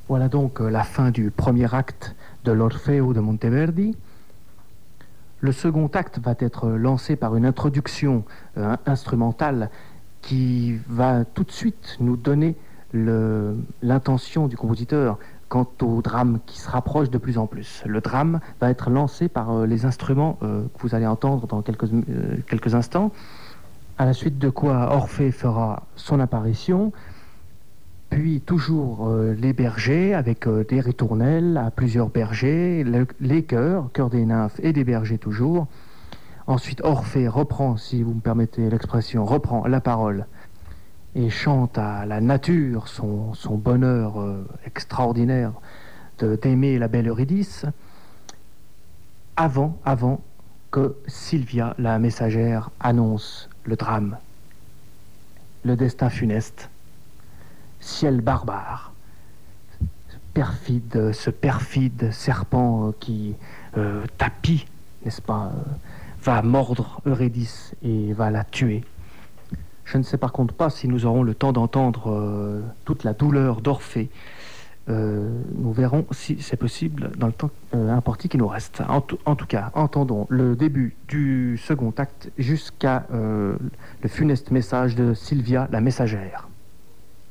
Voilà donc la fin du premier acte de l'Orfeo de Monteverdi. Le second acte va être lancé par une introduction instrumentale qui va tout de suite nous donner l'intention du compositeur quant au drame qui se rapproche de plus en plus. Le drame va être lancé par les instruments que vous allez entendre dans quelques instants, à la suite de quoi Orphée fera son apparition, puis toujours les bergers avec des ritournelles à plusieurs bergers, les chœurs des nymphes et des bergers toujours. Ensuite, Orphée reprend, si vous me permettez l'expression, reprend la parole et chante à la nature son bonheur extraordinaire d'aimer la belle Eurydice, avant que Sylvia, la messagère, annonce le drame, le destin funeste, ciel barbare, ce perfide serpent qui tapit, n'est-ce pas, va mordre Eurydice et va la tuer. Je ne sais par contre pas si nous aurons le temps d'entendre toute la douleur d'Orphée. Nous verrons si c'est possible dans le temps imparti qui nous reste. En tout cas, entendons le début du second acte jusqu'à le funeste message de Sylvia, la messagère.